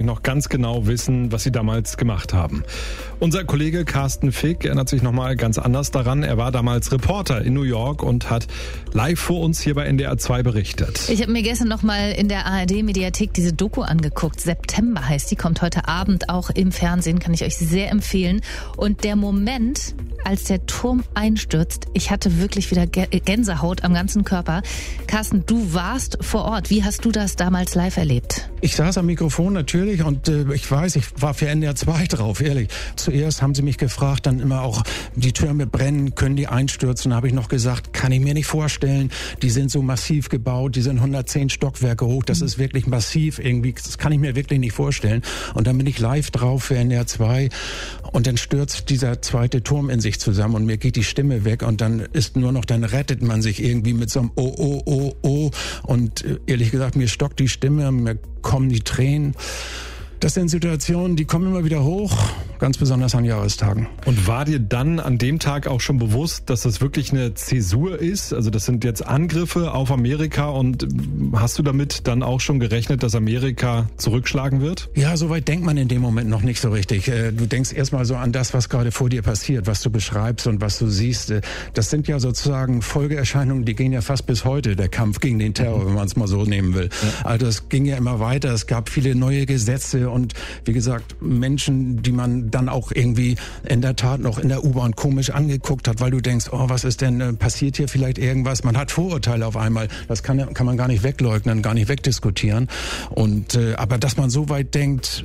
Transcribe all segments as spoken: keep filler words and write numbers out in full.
noch ganz genau wissen, was sie damals gemacht haben. Unser Kollege Carsten Fick erinnert sich nochmal ganz anders daran. Er war damals Reporter in New York und hat live vor uns hier bei N D R zwei berichtet. Ich habe mir gestern nochmal in der A R D-Mediathek diese Doku angeguckt. September heißt die, kommt heute Abend auch im Fernsehen, kann ich euch sehr empfehlen. Und der Moment, als der Turm einstürzt, ich hatte wirklich wieder Gänsehaut am ganzen Körper. Carsten, du warst vor Ort. Wie hast du das damals live erlebt? Ich saß am Mikrofon natürlich und äh, ich weiß, ich war für N D R zwei drauf, ehrlich. Zuerst haben sie mich gefragt, dann immer auch, die Türme brennen, können die einstürzen? Da habe ich noch gesagt, kann ich mir nicht vorstellen. Die sind so massiv gebaut, die sind hundertzehn Stockwerke hoch, das ist wirklich massiv irgendwie, das kann ich mir wirklich nicht vorstellen. Und dann bin ich live drauf für N D R zwei und dann stürzt dieser zweite Turm in sich zusammen und mir geht die Stimme weg und dann ist nur noch, dann rettet man sich irgendwie mit so einem Oh, oh, oh, oh und äh, ehrlich gesagt, mir stockt die Stimme, mir kommen die Tränen. Das sind Situationen, die kommen immer wieder hoch, ganz besonders an Jahrestagen. Und war dir dann an dem Tag auch schon bewusst, dass das wirklich eine Zäsur ist? Also das sind jetzt Angriffe auf Amerika und hast du damit dann auch schon gerechnet, dass Amerika zurückschlagen wird? Ja, soweit denkt man in dem Moment noch nicht so richtig. Du denkst erstmal so an das, was gerade vor dir passiert, was du beschreibst und was du siehst. Das sind ja sozusagen Folgeerscheinungen, die gehen ja fast bis heute, der Kampf gegen den Terror, wenn man es mal so nehmen will. Ja. Also es ging ja immer weiter, es gab viele neue Gesetze und wie gesagt, Menschen, die man dann auch irgendwie in der Tat noch in der U-Bahn komisch angeguckt hat, weil du denkst, oh, was ist denn, passiert hier vielleicht irgendwas? Man hat Vorurteile auf einmal, das kann, kann man gar nicht wegleugnen, gar nicht wegdiskutieren. Und äh, aber dass man so weit denkt,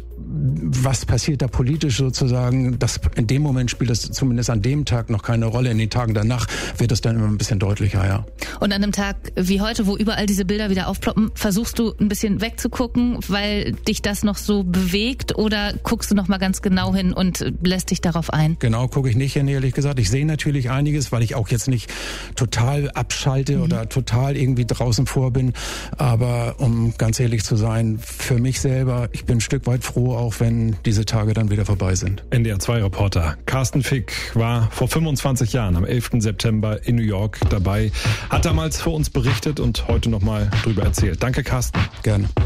was passiert da politisch sozusagen, das in dem Moment spielt das zumindest an dem Tag noch keine Rolle. In den Tagen danach wird es dann immer ein bisschen deutlicher, ja. Und an einem Tag wie heute, wo überall diese Bilder wieder aufploppen, versuchst du ein bisschen wegzugucken, weil dich das noch so bewegt, oder guckst du noch mal ganz genau hin und lässt dich darauf ein? Genau, gucke ich nicht hin, ehrlich gesagt. Ich sehe natürlich einiges, weil ich auch jetzt nicht total abschalte mhm. oder total irgendwie draußen vor bin. Aber um ganz ehrlich zu sein, für mich selber, ich bin ein Stück weit froh, auch wenn diese Tage dann wieder vorbei sind. N D R zwei Reporter Carsten Fick war vor fünfundzwanzig Jahren am elften September in New York dabei, hat damals für uns berichtet und heute nochmal drüber erzählt. Danke, Carsten. Gerne.